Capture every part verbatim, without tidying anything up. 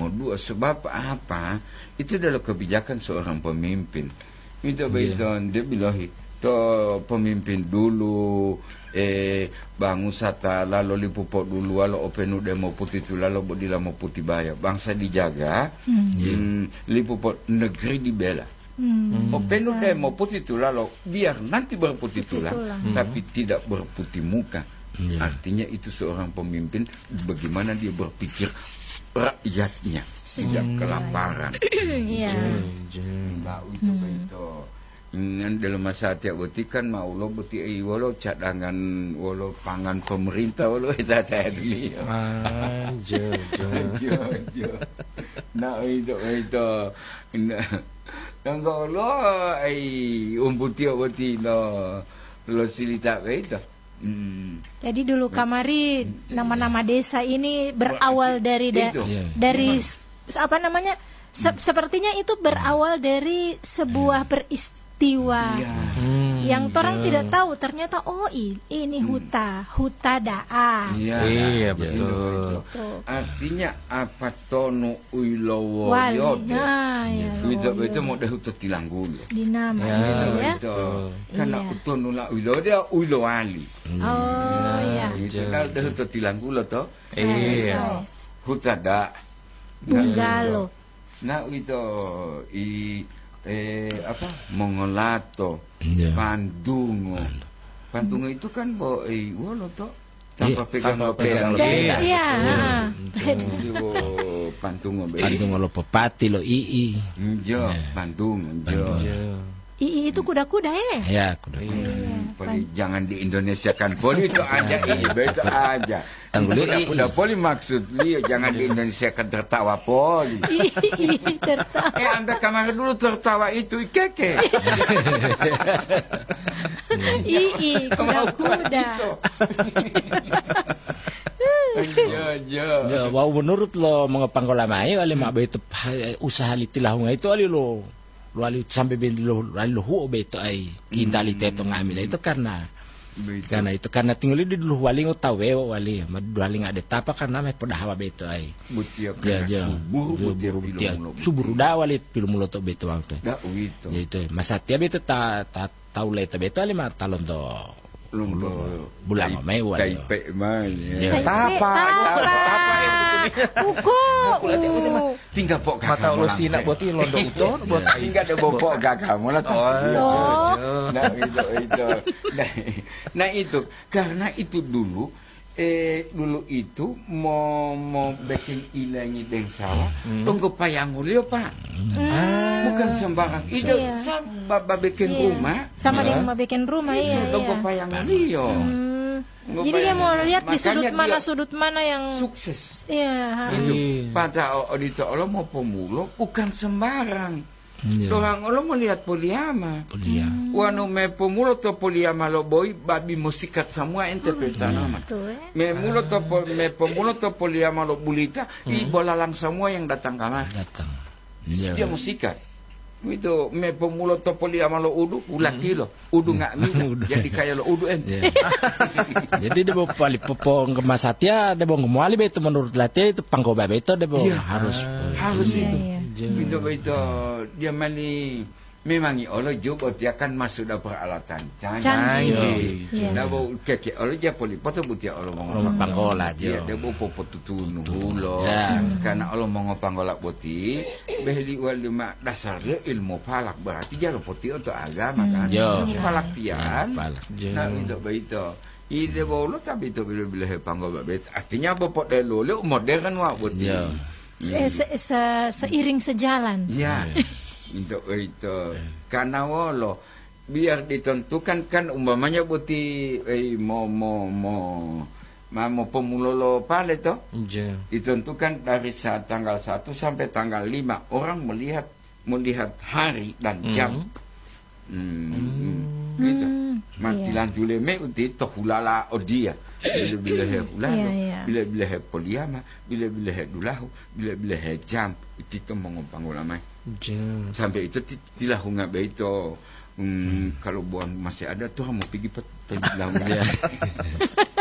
mau dua. Sebab apa? Itu adalah kebijakan seorang pemimpin. Itu yeah. Dia bilang itu pemimpin dulu, eh bangun sata lalu lipupot dulu, lalu openu demo putih itu lalu bodila mau putih bayar. Bangsa dijaga, hmm. hmm, lipupot negeri dibela. Hmm. Openu demo putih itu lalu biar nanti berputih tulang, hmm. tapi tidak berputih muka. Yeah. Artinya itu seorang pemimpin bagaimana dia berpikir rakyatnya tidak kelaparan. Iya. Mbak itu itu. Dengan dalam masa tiap beti kan mau lo beti ai walau cadangan walau pangan pemerintah walau itu ada dulu. Ah, jo jo jo. Nah itu itu. Yang kalau ai umbu tiap beti lo lo silita itu. Hmm. Jadi dulu kamari nama-nama desa ini berawal dari da, dari hmm. apa namanya se sepertinya itu berawal dari sebuah peristiwa ya. hmm, yang orang ya. Tidak tahu ternyata oh ini huta huta daa. Iya, iya betul. betul. Artinya apa tono uilowo yode. Nah, ya, itu itu mau dah huta tilanggulu. Dinama ya, ya. Itu. Karena iya. tono la uilo dia uilo ali. Oh iya. Itu dah dah huta tilanggulu toh. Iya. Huta da. Bunggalo. Nah itu i eh apa Mongolato, yeah. Pandungo, Pandungo itu kan bo eh wolo to tanpa pegang lo pegang beda, iya. Pandungo, Pandungo lo pepati lo ii, jo, Pandungo, jo. Ii itu kuda-kuda eh? Ya kuda-kuda. Poli jangan di Indonesia kan poli itu aja ini begitu aja. Kuda poli maksud dia jangan di Indonesia kan tertawa poli. Tertawa. Eh anda kemarin dulu tertawa itu keke. Ii kuda-kuda. Ya ya. Ya, wow menurut lo mengepang kolamai wali mak beto usaha litilahunga itu wali lo. Lalu sampai beli lalu hu beto ai kindali teto ngambil itu karena betul. Karena itu karena tinggal di dulu wali ngau we wali madu wali ngade tapa karena me pada hawa beto ai butia ya ya butia subur da wali pilu muloto beto waktu da itu ya itu masa tia beto ta ta tahu leta beto lima talon to Lumbo bulan mai wali taipe mai tapa tapa uko tinggal pok mata lo sina boti londo uton buat tinggal ada bopok gagah mola nah itu itu nah itu karena itu dulu eh dulu itu mau mau bikin ilangnya deng sawah tunggu payang ulio pak bukan sembarang itu sama bikin rumah sama dengan mau bikin rumah iya tunggu payang ulio. Jadi dia mau lihat di sudut mana sudut mana yang sukses. Iya. Itu pada auditor Allah mau pemulo bukan sembarang. Orang Allah mau lihat poliama. Poliama. Wanu me pemulo to poliama lo boy babi musikat semua interpretan nama. Me mulo to me pemulo to poliama lo bulita i bolalang semua yang datang kamar. Datang. Dia musikat. Itu me pemulo to poliama lo udu ulati lo udu nggak mina jadi kayak lo udu ente. Jadi dia mau pali popong kemasatia dia mau ngemuali beto menurut latih itu pangkoba beto dia mau harus harus itu. Itu itu dia mani memang Allah juga dia kan masuk dalam peralatan canggih. Dah bau keke Allah dia poli poto butia Allah mau pangkola dia dia bau popo tutunu lo karena Allah mau ngopangkola boti behli wali mak dasar dia ilmu falak berarti dia lo poti untuk agama kan falak tian nah itu begitu ide bau lo tapi itu bila bila pangkola bet artinya bopot dia lo lo modern wa boti seiring sejalan ya untuk itu karena wolo biar ditentukan kan umpamanya buti eh mau mau mau mau pemulolo pale toh ditentukan dari saat tanggal satu sampai tanggal lima orang melihat melihat hari dan jam hmm, hmm, gitu matilan juleme uti tohulala odia bila bila he ulalo bila bila he poliama bila bila he dulahu bila bila he jam itu to mengopang ulama sampai itu tilah hunga beito hmm, kalau buang masih ada tuh mau pergi pet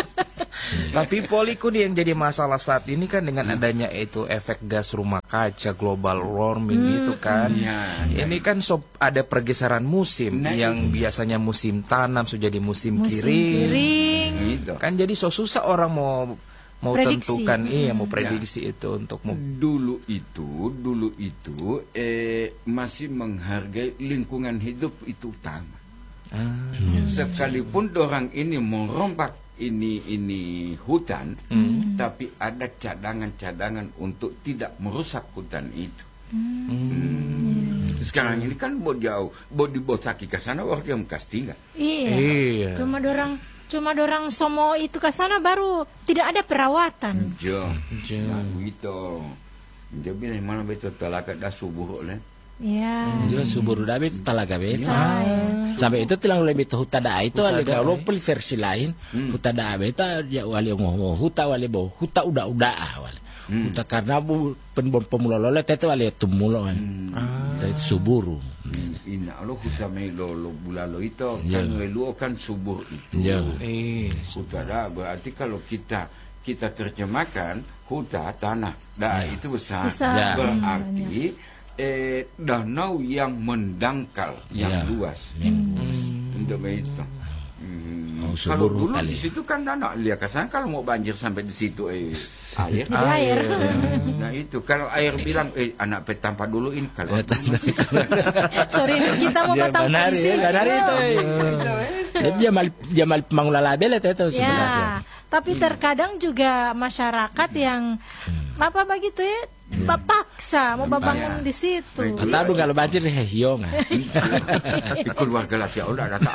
Tapi Poliku yang jadi masalah saat ini kan dengan adanya itu efek gas rumah kaca, global warming hmm. itu kan. Ya, ini kan sob ada pergeseran musim nah, yang itu. biasanya musim tanam sudah jadi musim, musim kering. kering. Gitu. Kan jadi so susah orang mau mau prediksi. tentukan hmm. iya mau prediksi ya. itu untuk mau dulu itu dulu itu eh masih menghargai lingkungan hidup itu utama. Ah. Sekalipun orang ini merompak ini ini hutan, hmm. tapi ada cadangan-cadangan untuk tidak merusak hutan itu. Hmm. Hmm. Sekarang ini kan mau jauh, mau dibotaki ke sana warga yang kas tinggal. Iya. iya. Cuma dorang, cuma dorang somo itu ke sana baru tidak ada perawatan. Jo, jo, gitu. Jadi mana betul talaga dah subuh oleh. Ya. Jelas subur udah itu talaga beta. Ya. Sampai itu tilang lebih tuh hutada itu wali kalau pun versi lain hmm. hutada beta ya wali ngomong huta wali bo huta udah udah wali. Hmm. Huta karena bu pen pemula lolet itu wali tumulo kan. Hmm. Ah. Itu suburu. Ina lo huta me lo lo bulalo itu kan lu kan subur itu. Ya. Eh, hutada berarti kalau kita kita terjemahkan huta tanah. Dah ya. itu besar. besar. Ya. Berarti Eh, danau yang mendangkal, yang ya. luas, hmm. untuk itu. Hmm. Oh, kalau dulu kali. di situ kan danau, lihat kesan kalau mau banjir sampai di situ eh air, air. Nah itu kalau air bilang eh anak petampa dulu ini kalau. Sorry kita mau ya, petampa benar, di sini. Ya, benar itu. Jadi dia mal dia mal mangulala-bela itu sebenarnya. Ya, tapi terkadang juga masyarakat yang apa begitu ya? Paksa mau bangun di situ. Kata aduh kalau banjir nih hiong. Keluarga lah ya udah datang.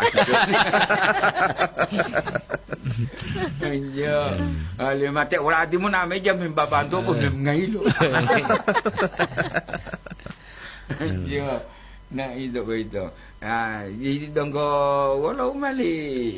Iya. Ali mate ora atimu na meja membantu pun ngailo. Iya. Nah itu itu. Ah, jadi donggo walau mali.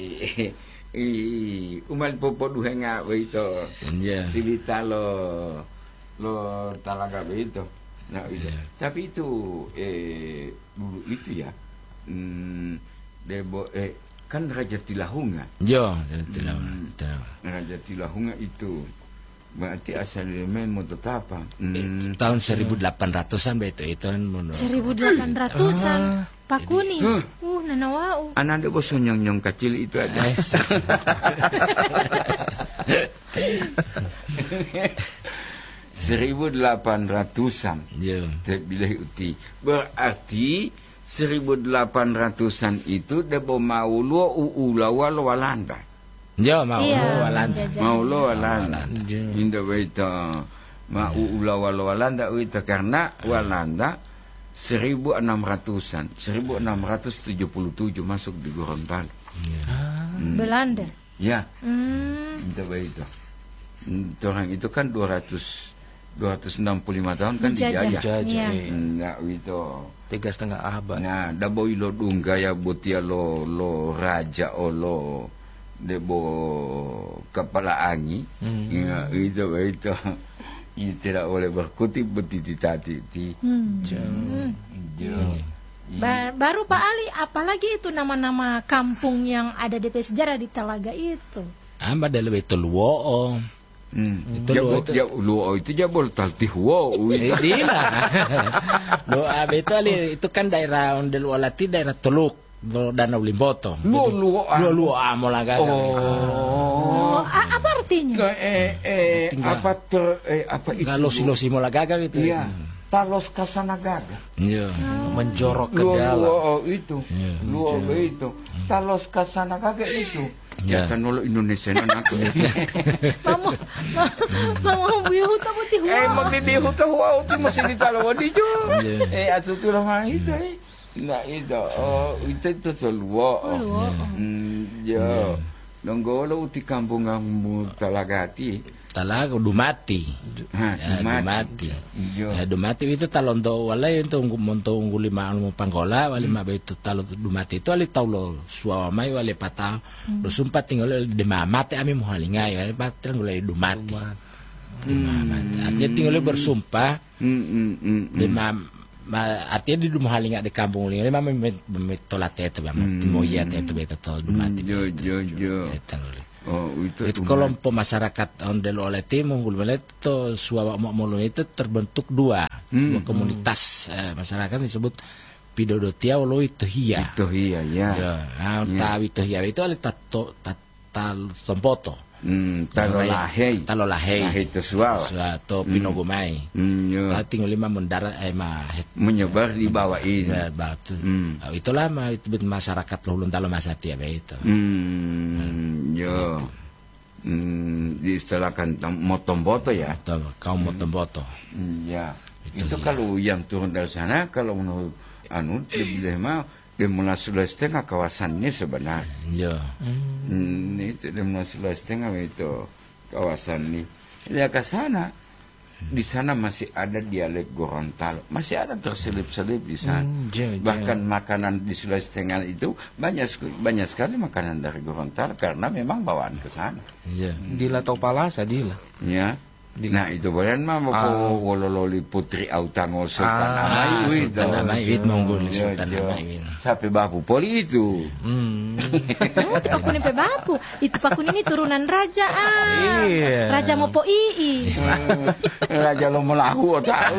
I umal popo duhenga itu. Iya. Silita lo lo talaga begitu. Nah itu. Yeah. Tapi itu eh dulu itu ya. Hmm, debo eh kan Raja Tilahunga. Yo, Tilahunga. Hmm, Raja Tilahunga itu berarti asalnya mau tetap apa? Hmm, tahun seribu delapan ratusan begitu itu kan seribu delapan ratusan. Ah, Pak Kuni. Uh, uh nanawau. Anak dia bos nyong-nyong kecil itu ada. seribu delapan ratusan yeah. Terbilah uti berarti seribu delapan ratusan itu dia mau lo uulawa lo Walanda ya mau lo Walanda mau lo Walanda indah itu mau uulawa lo Walanda itu karena Walanda seribu enam ratusan seribu enam ratus tujuh puluh tujuh masuk di Gorontalo hmm. Belanda ya hmm. indah itu orang itu kan dua ratus dua ratus enam puluh lima tahun kan dijajah. Iya. Nah, itu tiga setengah abad. Nah, dabo ilo dunggaya butia lo lo raja o lo debo kepala angi. Hmm. Ya, itu itu. Itu tidak boleh berkutip betiti tadi. Hmm. Hmm. Ba baru Pak Ali, apalagi itu nama-nama kampung yang ada di sejarah di Talaga itu? Amba ada lebih teluo. Hmm. Itu lo itu ya lo itu ya bol taltih wow itu lah lo abe itu ali itu kan daerah ondel walati daerah Teluk Danau Limboto lo lo lo lo amolaga oh apa artinya eh eh apa ter eh apa itu kalau silosi molagaga itu iya talos kasanagaga iya menjorok ke dalam lo itu lo itu talos kasanagaga itu ya kan lo Indonesia aku mama mama bihuta putih eh mau bihuta wow itu masih ditalo di jo eh atu tu lah itu eh nah itu oh itu itu seluo ya nonggo lo di kampung kamu Talagati Talaga Dumati ha Dumati ya Dumati itu talon do walai itu montong lima anu panggola wali ma itu talon Dumati itu ali taulo suamai wali patah lo sumpat tinggal di mamate ami mohalingai wali patah mulai Dumati artinya tinggal bersumpah di mam artinya di mohalinga di kampung lingai memang metolate itu memang timoyat itu betul Dumati yo yo yo Oh, itu, itu kelompok masyarakat Ondel oleh Timur itu suara Molo itu terbentuk dua, hmm. dua komunitas eh, masyarakat disebut Pidodotia Olo Itohia. Itohia ya. Ya, nah, ya. Itohia itu ada tato tatal tompoto. Hmm, talo lahei. Talo lahei. Lahei tesuau. Suatu pinogomai. Hmm, ya. Tinggal lima mendarat eh mah menyebar di bawah ini. Ya, batu. Hmm. Oh, itulah mah itu masyarakat Lulun Talo Masati apa itu. Hmm, yo. Hmm, diistilahkan motomboto ya. Kaum motomboto. Hmm, ya. Itu, itu ya. Kalau yang turun dari sana kalau menurut anu lebih mah Demula Sulawesi Tengah kawasannya sebenarnya. Ya. Hmm, itu Demula Sulawesi Tengah itu kawasan ini. Dia ke sana. Di sana masih ada dialek Gorontalo, masih ada terselip-selip di sana. Hmm, yeah, yeah. Bahkan makanan di Sulawesi Tengah itu banyak banyak sekali makanan dari Gorontalo karena memang bawaan ke sana. Iya. Yeah. Dila Topalasa dila. Ya. Nah itu boleh mah mau ah. wolololi putri autangol sultan ah, Amai itu sultan Amai itu monggol sultan Amai sampai bapu poli itu hmm. Oh, itu pakunin pe bapu itu pakunin ini turunan raja ah yeah. Raja Mopo Ii Raja lo melahu tahu.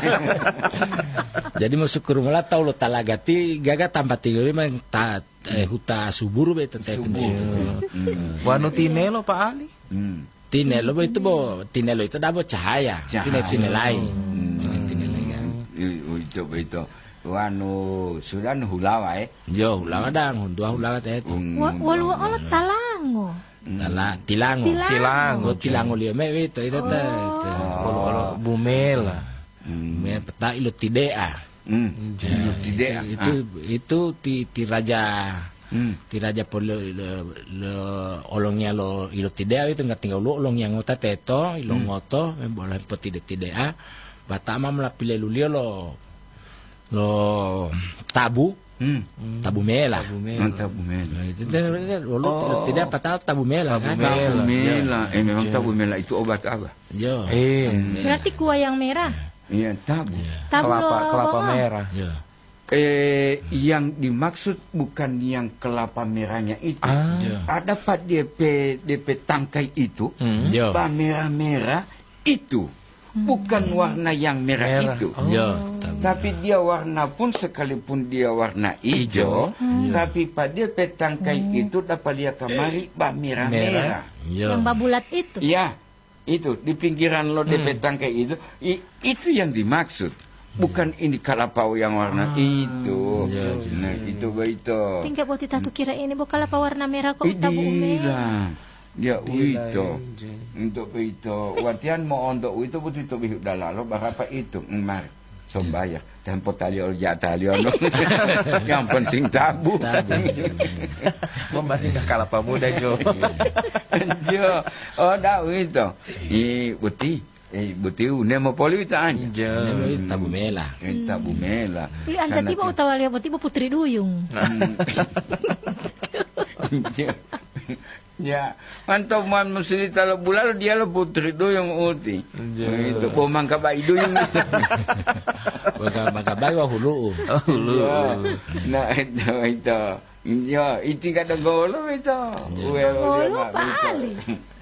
Jadi masuk ke rumah lah tahu lo talagati gaga tanpa tinggal memang ta eh, huta subur be tentang itu wanu tinelo Pak Ali. Hmm. Tinelo itu bo, tinelo itu dabo cahaya, tinelo tinelai, tinelai kan, itu itu, wanu sudah hulawa eh, yo hulawa dang, dua hulawa teh itu, walu walu talango, tala tilango, tilango, tilango lihat me itu itu teh, walu walu bumela, me peta ilo tidea, ilo tidea, itu itu ti ti raja. Hmm. Tiraja por lo, lo, lo olongnya lo ilo tidea itu nggak tinggal lo olong yang ngota teto ilo hmm. ngoto boleh po tidak tidea batama melapile lulio lo lo tabu hmm. tabu mela tabu mela tabu mela itu lo tidak patah tabu mela tabu kan mela, mela. Eh memang tabu mela itu obat apa yo eh berarti kuah yang merah iya tabu tabu kelapa kelapa merah ya. Eh, yang dimaksud bukan yang kelapa merahnya itu. Ah, yeah. Ada pak D P D P tangkai itu, hmm. yeah. merah-merah itu, bukan warna yang merah, merah. itu. Oh. Yeah. Tapi dia warna pun sekalipun dia warna hijau, hmm. tapi pada D P tangkai hmm. itu dapat lihat kemari bah merah-merah. Yeah. Yang babulat itu. Ya, itu di pinggiran lo hmm. D P tangkai itu, i, itu yang dimaksud. Bukan ini kalapau yang warna ah, itu, ya, nah ya, itu begitu. Tinggal buat kita tuh kira ini bukan kalapau warna merah kok tabu merah. Ya itu, untuk itu. Watian mau untuk itu butuh itu bihuk dalalo berapa itu, mar, sombayar. Tempo taliol jataliol. Yang penting tabu. Membahas kalapau muda Jo. Jo, oh dah itu. I buti. Eh, betul, nemo poli taan. Nemo tabu mela. Tabu mela. Li anca tiba utawalia tiba putri duyung. Ya, mantap man musli talo bulalo dia lo putri duyung uti. Itu pomang kabai duyung. Baka baka bai wa hulu. Hulu. Nah, itu itu. Ya, itu kada golo itu. Golo pali.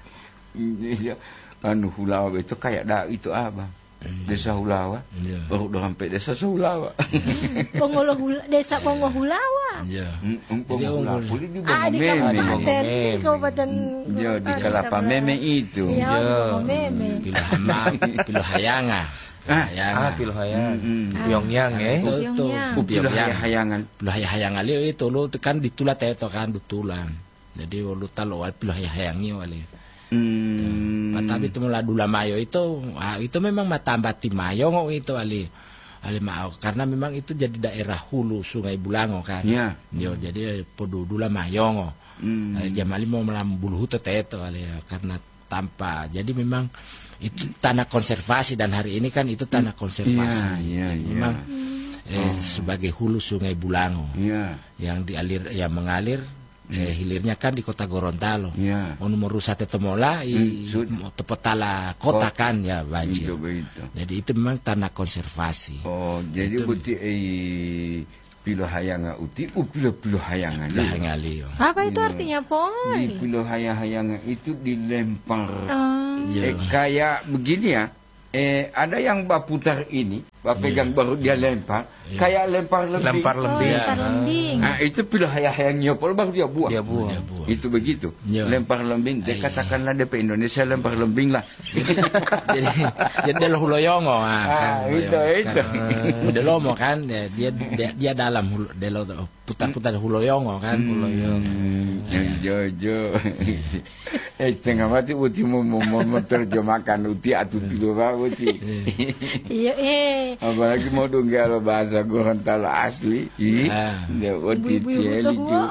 Anu Hulawa itu kayak dah itu apa? Desa Hulawa. Yeah. Baru udah sampai desa Hulawa. Pengolo hula, desa Pongo Hulawa. Iya. Pongo Hulawa. Di ah, di kabupaten, di kabupaten. Ya, di Kelapa Meme itu. Ya, Meme. Pilah Hama, Pilah Hayanga. Ah, Pilah Hayang. Pyongyang eh. Itu itu. Pilah Hayangan. Pilah Hayangan itu lo kan ditulat itu kan betulan. Jadi lo talo Pilah Hayangi wali. Hmm. Tapi itu mulai dula mayo itu, ah, itu memang matambati mayo ngok itu ali, ali mau karena memang itu jadi daerah hulu Sungai Bulango kan. Yeah. Yo jadi podo dula mayo ngok. Hmm. Jamali mau melambul hutu teto ali karena tanpa. Jadi memang itu tanah konservasi dan hari ini kan itu tanah konservasi. Yeah, yeah, memang yeah. eh, oh. sebagai hulu Sungai Bulango. Yeah. Yang dialir yang mengalir Eh, hilirnya kan di kota Gorontalo. Ya. Ono merusate tomola i hmm, tepetala kota kan ya banjir. Itu, itu. Jadi itu memang tanah konservasi. Oh, jadi buti eh pilo hayanga uti u pilo pilo hayanga li. Apa itu artinya, Poy? Di pilo hayang-hayanga itu dilempar. Oh. Eh, kayak begini ya. Eh, ada yang baputar ini, bapegang baru dia lempar, kayak lempar lembing. Lempar lembing. Oh, lempar lembing. Nah, itu pilo hayang-hayangnya pol baru dia buang. Dia buang. Dia buang. Itu begitu. Ya. Lempar lembing. Dia katakanlah D P Indonesia lempar lembing lah. Jadi jadi lo huloyongo ah, Ah, itu itu. Udah lomo kan dia dia, dia dalam dia lo putar-putar huloyongo kan huloyongo. Jo jo. Eh setengah mati uti mau mau menerjemahkan uti atau tidur uti. Iya eh. Apalagi mau donggal bahasa Gorontalo asli. Ih, dia uti tiel itu.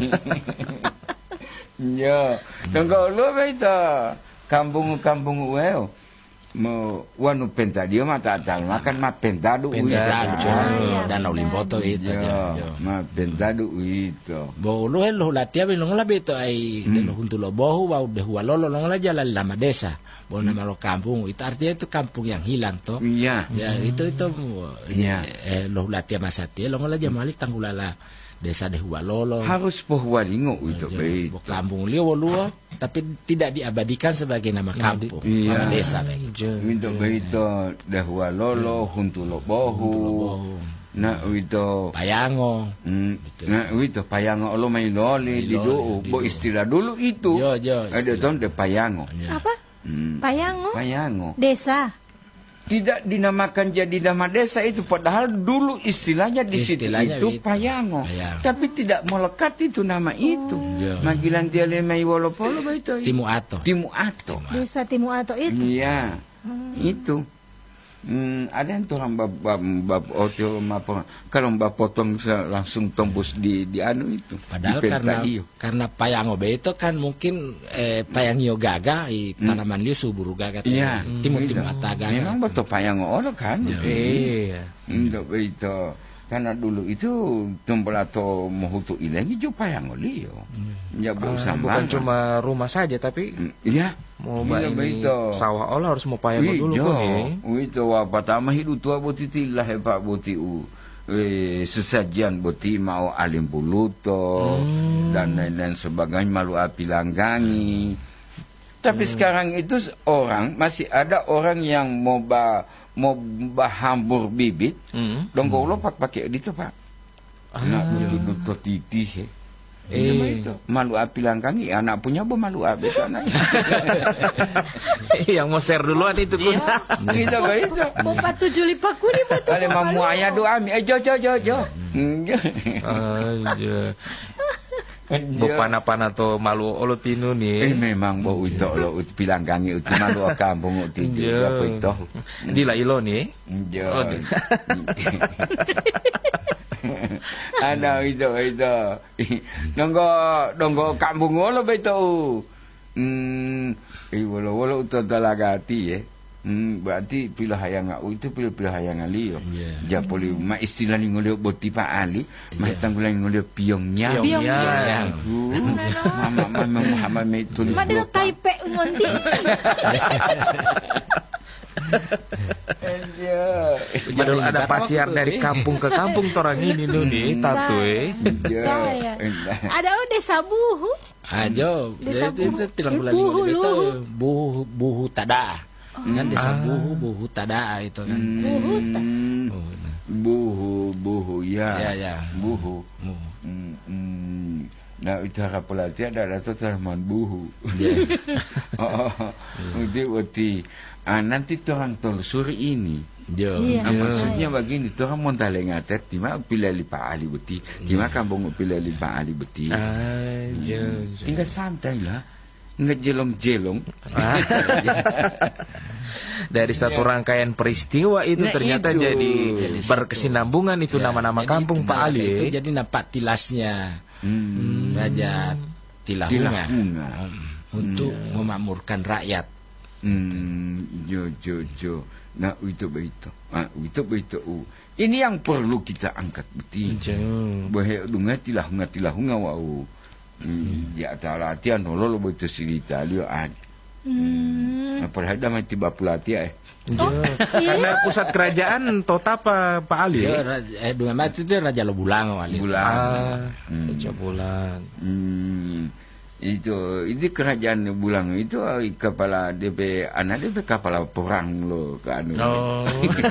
Ya, tengok lo beta. Kampung-kampung uel. Mau wanu pentadio mata tal makan ma pentado Pentado Ah, Danau Limboto itu ya. Ma pentado itu. Bo lo lo latia be lo la beto ai de lo junto lo bohu wa de huwa lo lo la jalan lama desa. Bo nama lo kampung itu artinya itu kampung yang hilang toh. Iya. Ya itu itu Iya. eh, lo latia masati lo la jamali tanggulala desa de huwa lolo. Harus pohwalingo itu baik. Bo kampung liu luo tapi tidak diabadikan sebagai nama kampung, Iya. nama desa begitu. Itu begitu dahua lolo huntulo bohu. Na itu Payango. Hmm, nah itu payango lo main loli di do bo istilah dulu itu. Yo, yo, Ada istilah. tahun de payango. Apa? Hmm, Payango? payango. Desa. Tidak dinamakan jadi nama desa itu padahal dulu istilahnya di situ Istilahnya itu itu. payango. Payango. Tapi tidak melekat itu nama itu. Iya. Magilan dia lemai wolopolo itu. Timu Ato. Timu Ato. Desa Timu Ato itu. Iya, itu. Hmm, ada yang orang bab bab bab oto apa kalau bab potong langsung tembus di di anu itu. Padahal di karena Pentadio. karena payango be itu kan mungkin eh, payangio gaga i tanaman liu suburu gaga teh. Iya, timu itu. timu ata gaga. Memang betul payango ono kan. Iya. Untuk itu karena dulu itu tumpel atau mohutu ilengi juga payango liyo. Ya bu Ah, bukan sama. cuma rumah saja tapi Iya. mau Iya, ini begitu. sawah olah harus mau payango dulu Iya, kan ya. itu apa tama hidup tua boti tilah hebat boti u eh, sesajian boti mau alim buluto dan lain-lain sebagainya malu api langgangi. Tapi sekarang itu orang masih ada orang yang mau ba mau bahambur bibit, Hmm. dong lo pak pakai itu pak. Nak betul-betul titih. Eh. Itu malu api langgangi anak punya apa malu api itu anak. Yang mau share duluan itu kun. Gitu begitu. Bapak tujuh lipa kuni betul. Kalau mamu ayah doa mi, eh jo jo jo jo. Aja. Bopana-pana to malu olo tinu Eh nih. memang bo itu lo ut pilanggangi ut malu kampung ut itu Iya. apa itu. Di la ilo nih. Jo. Oh, di- Ada itu itu. Nonggo nonggo kampung lo betul. Hmm, eh wala wala ut talagati ya. Hmm, berarti pilih hayang au itu pilih pilih hayang ali yo. Yeah. Ja poli ma istilah ni ngolio boti pa ali, ma tanggulang ngolio piongnya. Piongnya. Mama mama Muhammad me tuli. Madelo Taipei ngonti. Padahal ada pasiar dari kampung ke kampung torang ini tuh nih tato eh. Saya. Ada lo desa Buhu. Ajo, Desa itu itu Buhu. tilang bulan Buhu, lima itu Luhu. buhu buhu tada. Kan desa buhu buhu tada itu kan. Buhu. Oh, nah. Buhu buhu ya. Ya, ya. Buhu. Buhu. Hmm, hmm. Nah, itu harap pelatih ada rata terman buhu. Oh, udah uti. Ah, nanti orang telusuri ini. Jo. Iya. Ah, maksudnya begini, orang mau talengatet, tima pilih lipa ali beti, tima kampung pilih lipa ali beti. Aja. Tinggal santai lah, nggak jelong-jelong. Dari satu rangkaian peristiwa itu Nah, ternyata itu. jadi Jadi berkesinambungan itu Ya, nama-nama jadi kampung itu Pak nama- Ali. Itu eh. jadi nampak tilasnya Hmm. Raja Tilahunga, Tilahunga. Hmm, untuk memakmurkan rakyat. Hmm, jo jo jo. Nah, itu begitu. Ah, itu begitu. Uh. Ini yang perlu kita angkat betul. Bahaya dunga tilahunga tilahunga wau. Hmm, ya tala tian lo lo begitu cerita dia ad. Hmm. Padahal dah mati bapulati eh. Oh, iya. Karena pusat kerajaan Totapa Pak Ali. Ya, eh dengan mati itu Raja Lobulango Ali. Bulang. Ah, Hmm. Raja Bulang. Hmm. Itu itu kerajaan Bulang itu eh, kepala D P anak D P kepala perang lo kan. Oh.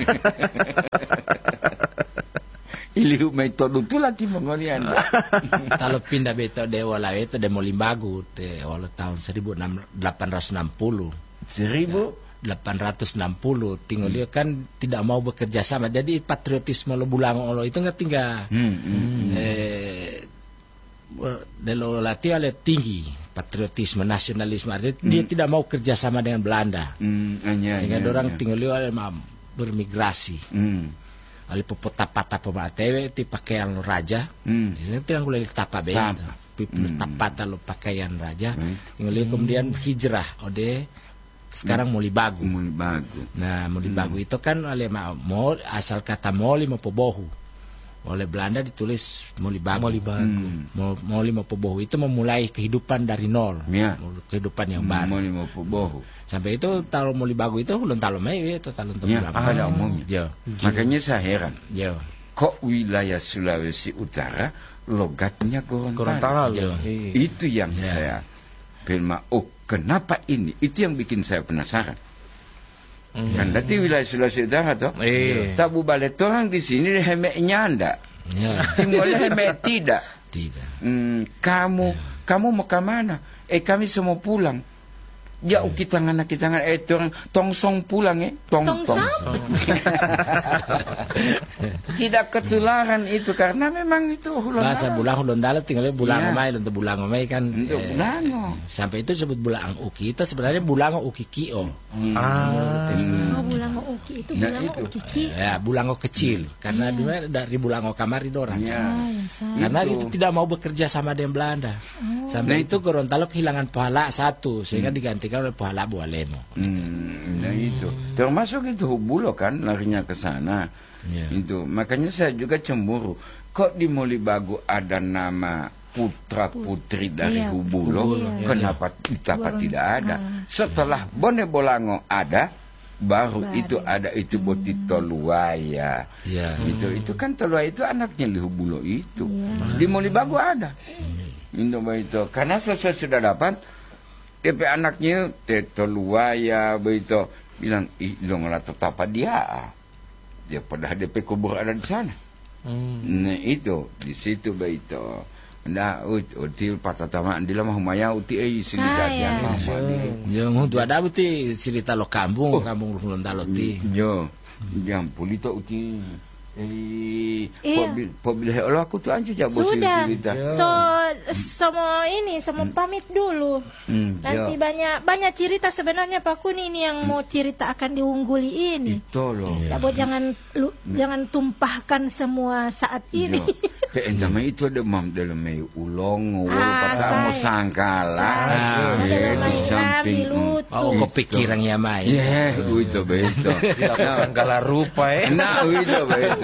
Iliu metode tu lah ti Mongolian. Kalau pindah beto dewa lah itu demo Limbagu te awal tahun seribu delapan ratus enam puluh. Seribu delapan ratus enam puluh tinggal dia kan tidak mau bekerja sama, jadi patriotisme lo Bulango lo itu nggak tinggal hmm, hmm. eh delo latih oleh tinggi patriotisme nasionalisme, artinya hmm. dia tidak mau kerja sama dengan Belanda, hmm, anya, sehingga anya, orang anya. tinggal dia oleh bermigrasi hmm. oleh popotapata pematewe ti pakaian lo raja hmm. ini tidak boleh tapa beta pipul Hmm. tapata lo pakaian raja Hmm. tinggal dia kemudian hijrah ode sekarang mau Libagu. Muli bagu. Nah, mau Libagu hmm. itu kan oleh mau asal kata moli mau pobohu. Oleh Belanda ditulis mau Libagu. Hmm. Mau moli mau pobohu itu memulai kehidupan dari nol. Ya. Kehidupan yang baru. Moli mau pobohu. Sampai itu kalau mau Libagu itu ulun talo mai itu talon Ya, tebulang. ada umumnya. Yo. Makanya saya heran. Yo. Kok wilayah Sulawesi Utara logatnya Gorontalo? Gorontalo. Yo. Itu yang Ya. saya firma. Oh, kenapa ini? Itu yang bikin saya penasaran. Hmm. Kan tadi wilayah Sulawesi Utara toh. Eh. Tabu balik orang di sini hemeknya anda. Ya. Timur hemek tidak. Tidak. Hmm, kamu kamu mau ke mana? Eh kami semua pulang. Ya uki tangan kita tangan eh tong tongsong pulang eh tong Tongsang? Tidak ketularan itu karena memang itu hulan Bahasa dalam. Bulang ulun dalat tinggalnya Bulango Iya. mai untuk Bulango mai kan. Untuk eh, Bulango. Sampai itu disebut Bulang Uki. Itu sebenarnya Bulango Uki Kio. Ah. Oh, Bulango Uki itu Nah, Bulango itu. Uki Ki. Ya, Bulango kecil. Karena dia dari Bulango Kamari dorang. Ya. Karena Itu. itu tidak mau bekerja sama dengan Belanda. Sampai itu Gorontalo kehilangan pahala satu sehingga digantikan oleh pahala Bualemo. Hmm, nah itu termasuk itu Hubulo kan larinya ke sana. Ya. Itu makanya saya juga cemburu. Kok di Molibagu ada nama putra putri dari Iya, Hubulo, Hubulo. kenapa Itapa Goron- tidak ada? Ah. Setelah Bone Bolango ada, baru, Baru. itu ada itu Boti Toluaya. Ya. Itu itu kan Toluaya itu anaknya di Hubulo itu. Di Molibagu ada. Itu begitu. Karena sesuai sudah dapat D P anaknya Toluaya begitu bilang ih dong lah tetap dia. Dia pada D P kubur ada di sana. Hmm. Nah itu di situ begitu. Nah, util patatama andila mah humaya uti eh sini Saya. mah Yang untuk ada beti cerita lo kampung, kampung Gorontalo ti. Yo, yang pulito uti eh Iya. pobil pobil Allah aku tuh anju jabo Sudah. cerita. So, semua ini, semua pamit dulu. Hmm, Nanti yo. banyak banyak cerita sebenarnya Pak Kuni ini yang mau cerita akan diungguli ini. Itu loh. Ya, Bo, jangan lu, jangan tumpahkan semua saat ini. Kayak endama itu ada mam dalam may ulong, wala Ah, patamo say. sangkala. Say. Ah, Ada yeah, namanya di samping. Rami Lutu. Oh, kepikiran ya mai. Yeah, itu beto. Tidak sangkala rupa eh. Nah, itu beto.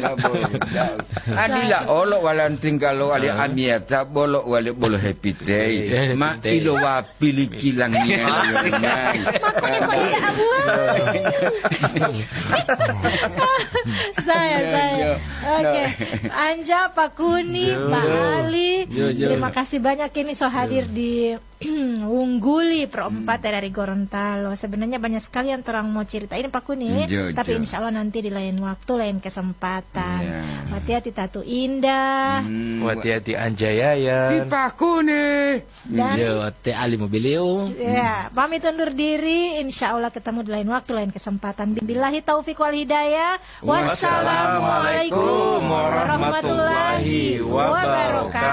Adila olo walan tinggalo wali amiata bolo wali bolo happy day. Ma ilo wa pilih kilang niya. Saya, saya. Oke. Anja, Pak Kuni, Pak Ali. Yo, yo. Terima kasih banyak ini so hadir di Ungguli Pro empat ya dari Gorontalo. Sebenarnya banyak sekali yang terang mau cerita ini Pak Kuni, Jo, tapi jo. insya Allah nanti di lain waktu, lain kesempatan. Iya. Hati-hati Tatu Indah. Hati-hati Anjayayan. Paku nih. Dan Yo, te ali mobilio. ya, pamit undur diri. Insya Allah ketemu di lain waktu, lain kesempatan. Billahi taufiq wal hidayah. Wassalamualaikum warahmatullahi wabarakatuh.